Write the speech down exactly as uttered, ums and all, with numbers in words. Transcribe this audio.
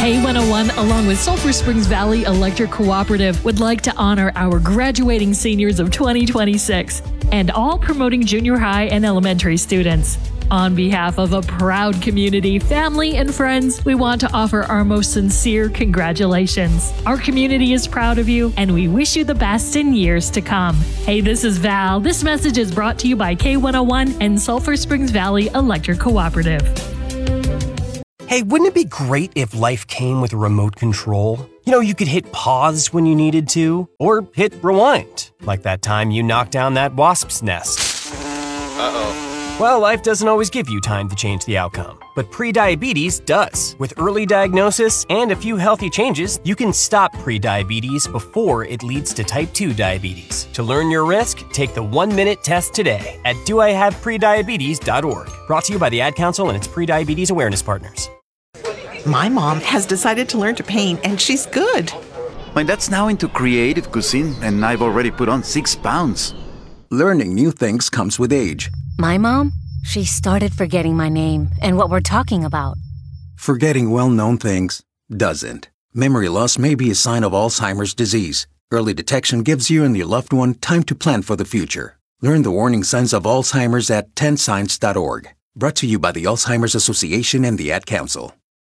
K one oh one, along with Sulphur Springs Valley Electric Cooperative, would like to honor our graduating seniors of twenty twenty-six and all promoting junior high and elementary students. On behalf of a proud community, family, and friends, we want to offer our most sincere congratulations. Our community is proud of you, and we wish you the best in years to come. Hey, this is Val. This message is brought to you by K one oh one and Sulphur Springs Valley Electric Cooperative. Hey, wouldn't it be great if life came with a remote control? You know, you could hit pause when you needed to, or hit rewind, like that time you knocked down that wasp's nest. Uh-oh. Well, life doesn't always give you time to change the outcome, but prediabetes does. With early diagnosis and a few healthy changes, you can stop prediabetes before it leads to type two diabetes. To learn your risk, take the one-minute test today at do I have prediabetes dot org. Brought to you by the Ad Council and its prediabetes awareness partners. My mom has decided to learn to paint, and she's good. My dad's now into creative cuisine, and I've already put on six pounds. Learning new things comes with age. My mom? She started forgetting my name and what we're talking about. Forgetting well-known things doesn't. Memory loss may be a sign of Alzheimer's disease. Early detection gives you and your loved one time to plan for the future. Learn the warning signs of Alzheimer's at ten signs dot org. Brought to you by the Alzheimer's Association and the Ad Council.